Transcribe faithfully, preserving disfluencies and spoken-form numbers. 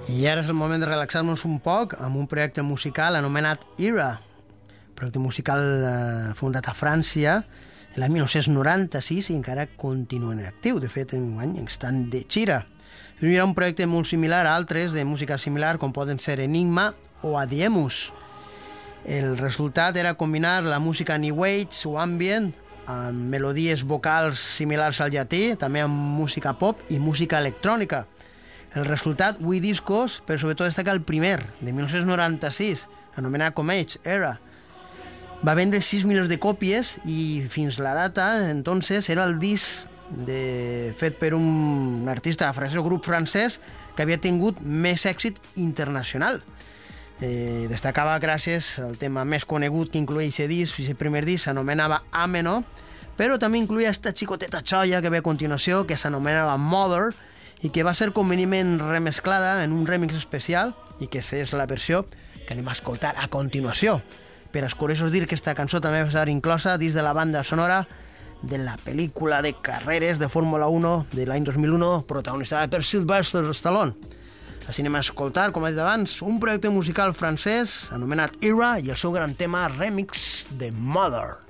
I ara és el moment de relaxar-nos un poc amb un projecte musical anomenat Era, projecte musical eh, fundat a França l'any mil nou-cents noranta-sis i encara continua en actiu. De fet, en guany estan de gira. Era un projecte molt similar a altres de música similar, com poden ser Enigma o Adiemus. El resultat era combinar la música New Age o ambient amb melodies vocals similars al llatí, també amb música pop i música electrònica. El resultat, We Discos, però sobretot destaca el primer, de mil nou-cents noranta-sis, anomenat com ells, Era. Va vendre sis milions de còpies i fins la data, entonces, era el disc de, fet per un artista francès, un grup francès, que havia tingut més èxit internacional. Eh, destacava gràcies al tema més conegut que incloïa aquest disc, aquest primer disc s'anomenava Ameno, però també incloïa esta xicoteta xoia que ve a continuació, que s'anomenava Mother, i que va ser convenientment remesclada en un remix especial, i que és la versió que anem a escoltar a continuació. Per als curiosos dir que aquesta cançó també va ser inclosa dins de la banda sonora de la pel·lícula de carreres de Fórmula uno de l'any dos mil u, protagonitzada per Sylvester Stallone. Així anem a escoltar, com he dit abans, un projecte musical francès anomenat Era i el seu gran tema remix de Mother.